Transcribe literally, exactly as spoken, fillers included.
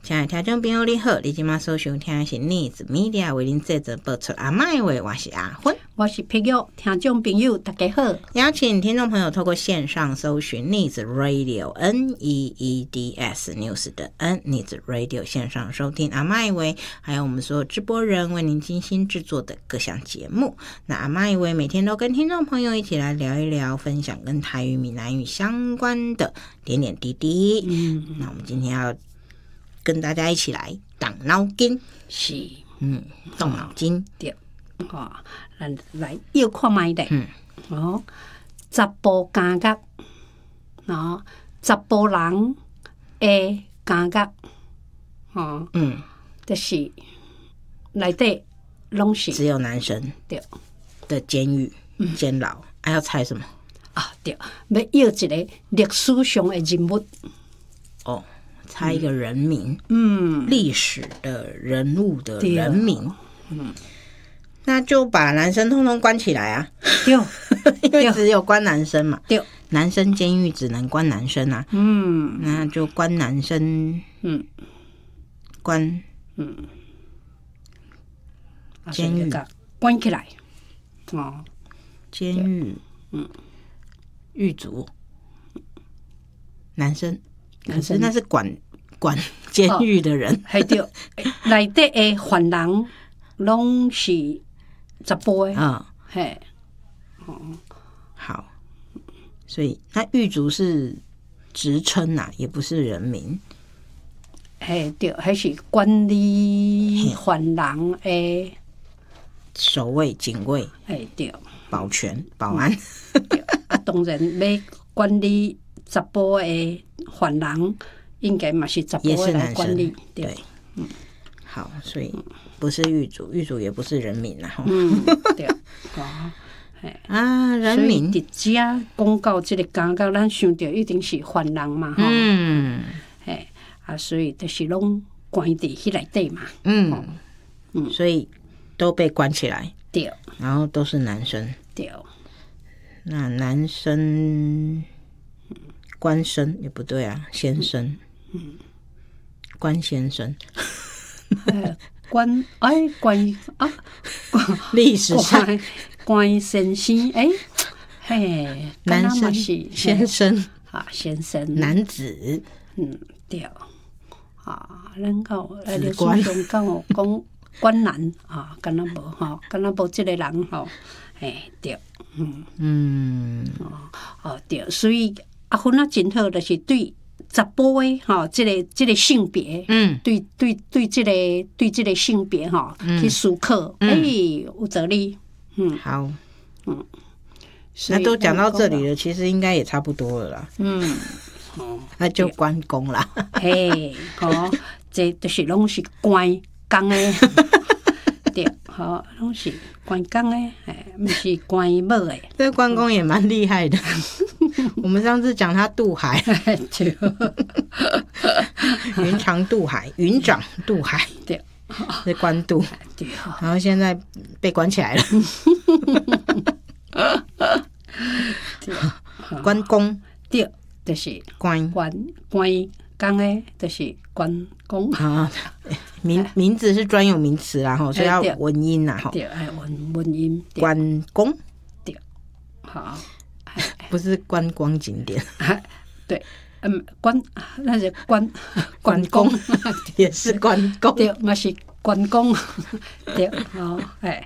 亲爱的听众朋友你好，你今晚所收听的是逆子 Media 为您制作播出阿麦话，我是阿芬， 我是佩玉。听众朋友大家好， 邀请听众朋友透过线上搜寻逆子 Radio N E E D S News 的 N 逆子 Radio 线上收听阿麦话，还有我们所有直播人为您精心制作的各项节目。那阿麦话每天都跟听众朋友一起来聊一聊，分享跟台语闽南语相关的点点滴滴。嗯，那我们今天要跟大家一起来动脑筋， 是， 嗯，动脑筋， 对，哦，咱来又看卖的， 嗯， 哦，十步感觉，哦，十步人的感觉，哦， 嗯， 就是内底拢是只有男生对的监狱、监牢，还、啊、要猜什么？ 啊，对，要要一个历史上的人物， 哦。猜一个人名， 嗯， 历史的人物的人名，嗯，那就把男生通通关起来啊， 对， 因为只有关男生嘛， 对， 男生监狱只能关男生啊， 嗯， 那就关男生，嗯，关，嗯，监狱关起来，哦， 监狱，嗯，狱卒，男生。可是那是管管监狱的人， 系、哦、对，内底的犯人拢是十步的， 啊， 嘿， 哦，好，所以那狱卒是职称呐，也不是人名， 嘿，对，还是管理犯人的守卫、警卫， 嘿，对， 保全、保安， 对啊，当然要管理十步的犯人应该嘛是十步来管理， 对，对，嗯，好，所以不是狱卒，狱卒也不是人民啦， 嗯，对，哦， 啊，人民， 所以伫遮讲到这个感觉，咱想到一定是犯人嘛， 嗯， 嘿，啊，所以就是拢关伫迄内底嘛， 嗯嗯，所以都被关起来， 对， 然后都是男生， 对， 那男生。关生也不对啊，先生，嗯，关先生， 呃，关哎关啊， 历史上关先生哎，嘿， 男生是先生啊，先生， 男子， 嗯，对，啊，咱讲来历史上讲哦，讲关男啊，敢若无吼，敢若无这个人吼，嘿，对，嗯嗯，哦哦对，所以。啊，分啊真好，就是对十步的吼，这个这个性别，嗯，对对对，这个对这个性别哈，去思考，哎、嗯欸，有道理，嗯， 好，嗯，那都讲到这里了，其实应该也差不多了啦，嗯，哦，那就关公啦， 嘿，哦，这就是拢是关公的，对，好，拢是关公的，哎，不是关某的， 这关公也蛮厉害的。我们上次讲他渡海，云长渡海，云长渡海， 对， 是关渡， 对， 然后现在被关起来了。关公， 对，就是关关关公的，就是关公啊。名名字是专有名词啦，吼，所以要文音啦，吼， 对，哎，文文音， 关公， 对，好。 不是观光景点， 对，嗯，关那是关关公， 也是关公， 对，嘛是关公，对，哦，哎。